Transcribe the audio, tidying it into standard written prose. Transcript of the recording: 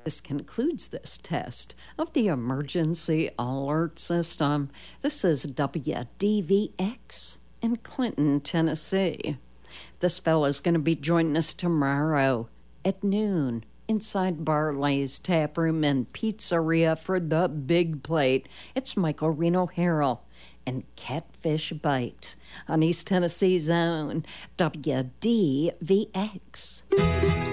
This concludes this test of the emergency alert system. This is WDVX in Clinton, Tennessee. This fella's going to be joining us tomorrow at noon inside Barley's Tap Room and Pizzeria for the Big Plate. It's Michael Reno Harrell and Catfish Bite on East Tennessee's own WDVX.